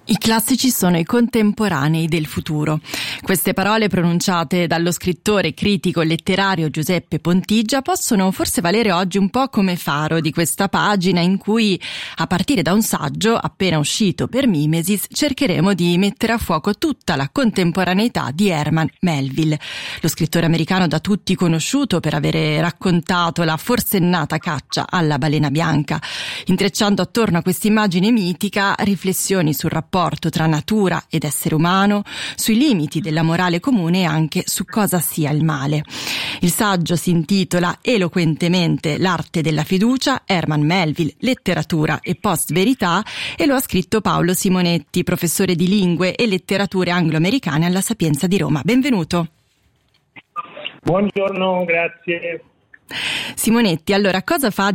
I classici sono i contemporanei del futuro. Queste parole pronunciate dallo scrittore critico letterario Giuseppe Pontigia possono forse valere oggi un po' come faro di questa pagina in cui, a partire da un saggio appena uscito per Mimesis, cercheremo di mettere a fuoco tutta la contemporaneità di Herman Melville, lo scrittore americano da tutti conosciuto per avere raccontato la forsennata caccia alla balena bianca, intrecciando attorno a questa immagine mitica riflessioni sul rapporto tra natura ed essere umano, sui limiti della morale comune e anche su cosa sia il male. Il saggio si intitola eloquentemente L'arte della fiducia, Herman Melville, letteratura e post-verità, e lo ha scritto Paolo Simonetti, professore di lingue e letterature anglo-americane alla Sapienza di Roma. Benvenuto. Buongiorno, grazie. Simonetti, allora cosa fa